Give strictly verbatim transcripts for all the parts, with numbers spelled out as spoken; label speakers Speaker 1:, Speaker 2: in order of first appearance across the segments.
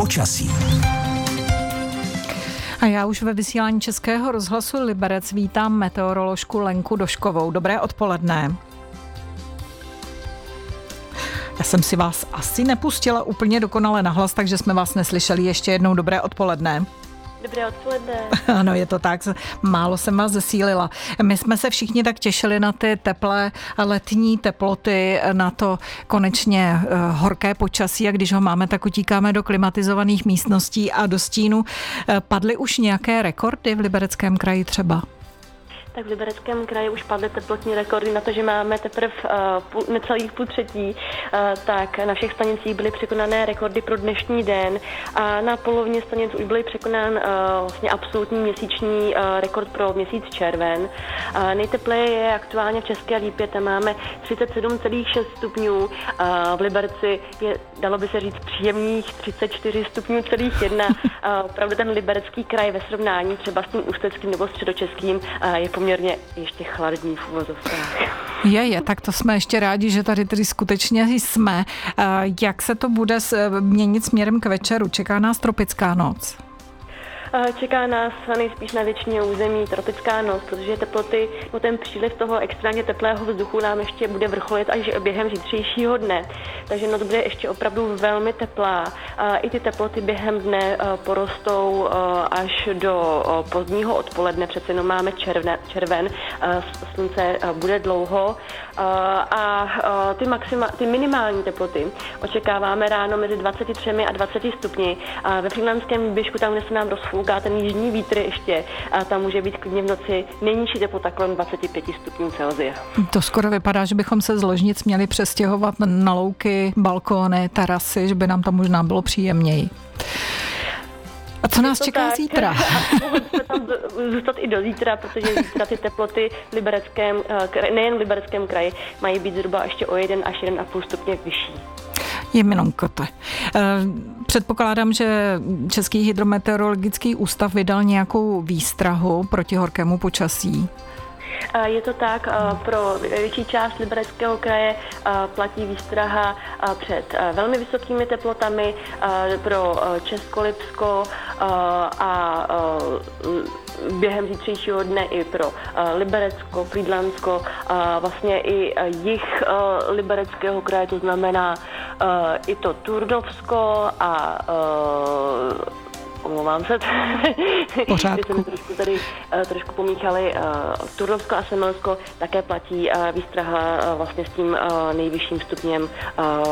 Speaker 1: počasí.
Speaker 2: A já už ve vysílání Českého rozhlasu Liberec vítám meteoroložku Lenku Doškovou. Dobré odpoledne. Já jsem si vás asi nepustila úplně dokonale nahlas, takže jsme vás neslyšeli. Ještě jednou dobré odpoledne.
Speaker 3: Dobré odpoledne.
Speaker 2: Ano, je to tak. Málo jsem vás zesílila. My jsme se všichni tak těšili na ty teplé letní teploty, na to konečně horké počasí, a když ho máme, tak utíkáme do klimatizovaných místností a do stínu. Padly už nějaké rekordy v Libereckém kraji třeba?
Speaker 3: Tak v Libereckém kraji už padly teplotní rekordy na to, že máme teprve uh, necelých půl třetí, uh, tak na všech stanicích byly překonané rekordy pro dnešní den a na polovině stanic už byly překonán uh, vlastně absolutní měsíční uh, rekord pro měsíc červen. Uh, nejtepleji je aktuálně v České Lípě, tam máme třicet sedm celá šest stupňů, uh, v Liberci je, dalo by se říct, příjemných třicet čtyři stupňů celých jedna. Uh, opravdu ten Liberecký kraj ve srovnání třeba s tím ústeckým nebo středočeským uh, je poměrně ještě chladný v uvozovkách.
Speaker 2: Je, je, tak to jsme ještě rádi, že tady tedy skutečně jsme. Jak se to bude měnit směrem k večeru? Čeká nás tropická noc?
Speaker 3: Čeká nás nejspíš na většině území tropická noc, protože teploty, no ten příliv toho extrémně teplého vzduchu nám ještě bude vrcholit až během zítřejšího dne. Takže noc bude ještě opravdu velmi teplá. I ty teploty během dne porostou až do pozdního odpoledne, přece jenom máme červen, červen slunce bude dlouho a ty, maxima, ty minimální teploty očekáváme ráno mezi dvaceti třemi a dvaceti stupni. Ve Frýdlantském výběžku, tam, kde se nám rozfouká ten jižní vítr ještě, a tam může být klidně v noci nejnižší teplota kolem dvacet pět stupňů Celsia. To
Speaker 2: skoro vypadá, že bychom se z ložnic měli přestěhovat na louky, balkóny, terasy, že by nám tam možná bylo příjemněji. A co nás čeká tak zítra?
Speaker 3: Mohli jsme tam zůstat i do zítra, protože zítra ty teploty v Libereckém, nejen v Libereckém kraji, mají být zhruba ještě o jeden až jeden a půl stupně vyšší.
Speaker 2: Jeminonkote. Předpokládám, že Český hydrometeorologický ústav vydal nějakou výstrahu proti horkému počasí.
Speaker 3: Je to tak, pro větší část Libereckého kraje platí výstraha před velmi vysokými teplotami, pro Českolipsko a během zítřejšího dne i pro Liberecko, Frýdlantsko, vlastně i jih Libereckého kraje, to znamená i to Turnovsko a omlouvám se,
Speaker 2: pořádku.
Speaker 3: jsme trošku tady uh, trošku pomíchali. Uh, Turnovsko a Semilsko také platí uh, výstraha uh, vlastně s tím uh, nejvyšším stupněm uh,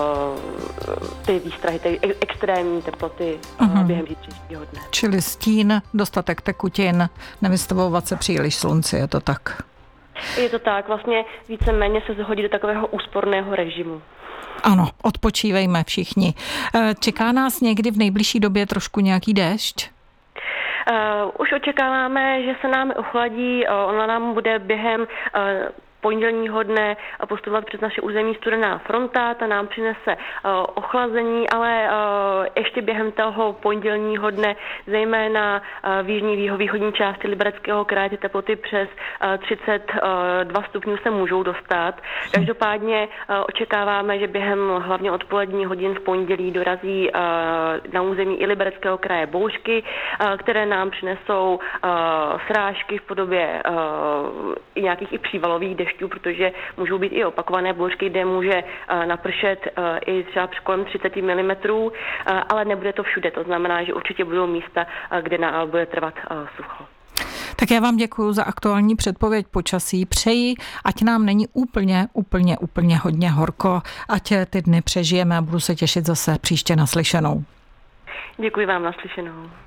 Speaker 3: ty výstrahy, ty extrémní teploty uh, uh-huh. během zítřejšího dne.
Speaker 2: Čili stín, dostatek tekutin, nevystavovat se příliš slunci, je to tak?
Speaker 3: Je to tak, vlastně víceméně se zhodí do takového úsporného režimu.
Speaker 2: Ano, odpočívejme všichni. Čeká nás někdy v nejbližší době trošku nějaký déšť?
Speaker 3: Uh, už očekáváme, že se nám ochladí, uh, ona nám bude během uh, pondělního dne postupovat přes naše území studená fronta, ta nám přinese uh, ochlazení, ale uh, ještě během toho pondělního dne, zejména uh, v jižní východní části Libereckého kraje, ty teploty přes uh, třicet dva stupňů se můžou dostat. Každopádně uh, očekáváme, že během hlavně odpoledních hodin v pondělí dorazí uh, na území i Libereckého kraje bouřky, uh, které nám přinesou uh, srážky v podobě uh, i nějakých i přívalových dešťů, protože můžou být i opakované bouřky, kde může napršet i třeba kolem třicet milimetrů, ale nebude to všude. To znamená, že určitě budou místa, kde bude trvat sucho.
Speaker 2: Tak já vám děkuji za aktuální předpověď počasí. Přeji, ať nám není úplně, úplně, úplně hodně horko, ať ty dny přežijeme a budu se těšit zase příště naslyšenou.
Speaker 3: Děkuji vám, naslyšenou.